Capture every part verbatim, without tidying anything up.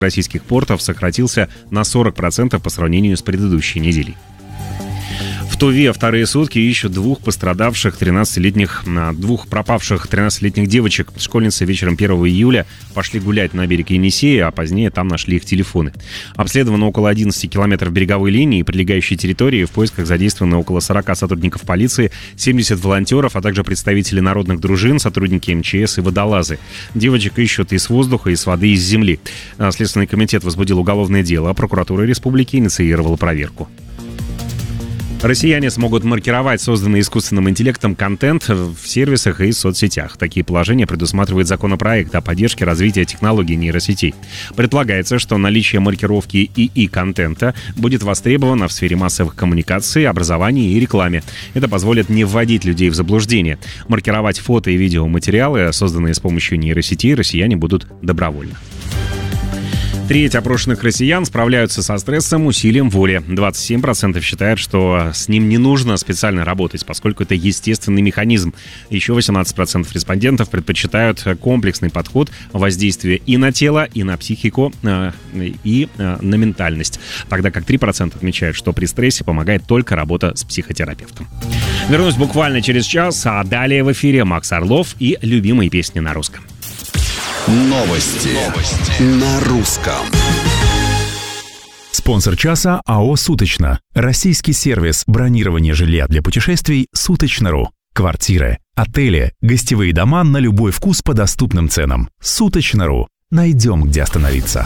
российских портов сократился на сорок процентов по сравнению с предыдущей неделей. В Туве вторые сутки ищут двух пострадавших тринадцатилетних, двух пропавших тринадцатилетних девочек. Школьницы вечером первого июля пошли гулять на берег Енисея, а позднее там нашли их телефоны. Обследовано около одиннадцати километров береговой линии и прилегающей территории. В поисках задействовано около сорока сотрудников полиции, семьдесят волонтеров, а также представители народных дружин, сотрудники эм че эс и водолазы. Девочек ищут и с воздуха, и с воды, и с земли. Следственный комитет возбудил уголовное дело, а прокуратура республики инициировала проверку. Россияне смогут маркировать созданный искусственным интеллектом контент в сервисах и соцсетях. Такие положения предусматривает законопроект о поддержке развития технологий нейросетей. Предполагается, что наличие маркировки ИИ-контента будет востребовано в сфере массовых коммуникаций, образования и рекламе. Это позволит не вводить людей в заблуждение. Маркировать фото и видеоматериалы, созданные с помощью нейросетей, россияне будут добровольно. Треть опрошенных россиян справляются со стрессом усилием воли. двадцать семь процентов считают, что с ним не нужно специально работать, поскольку это естественный механизм. Еще восемнадцать процентов респондентов предпочитают комплексный подход воздействия и на тело, и на психику, и на ментальность. Тогда как три процента отмечают, что при стрессе помогает только работа с психотерапевтом. Вернусь буквально через час, а далее в эфире Макс Орлов и любимые песни на русском. Новости. Новости на русском. Спонсор часа АО «Суточно». Российский сервис бронирования жилья для путешествий «Суточно.ру». Квартиры, отели, гостевые дома на любой вкус по доступным ценам. «Суточно.ру». Найдем, где остановиться.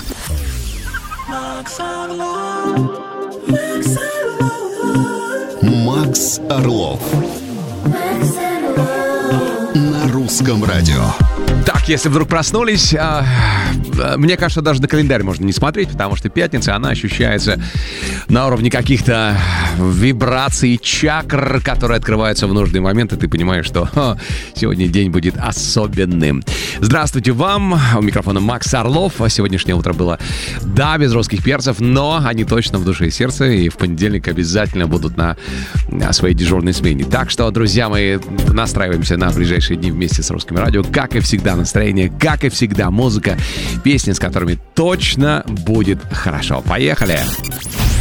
Макс Орлов. На русском радио. Так, если вдруг проснулись, а, мне кажется, даже на календарь можно не смотреть, потому что пятница, она ощущается на уровне каких-то вибраций, чакр, которые открываются в нужный момент, и ты понимаешь, что ха, сегодня день будет особенным. Здравствуйте вам, у микрофона Макс Орлов. Сегодняшнее утро было, да, без русских перцев, но они точно в душе и сердце, и в понедельник обязательно будут на, на своей дежурной смене. Так что, друзья мои, настраиваемся на ближайшие дни вместе с Русским радио, как и всегда. Настроение, как и всегда, музыка, песни, с которыми точно будет хорошо. Поехали!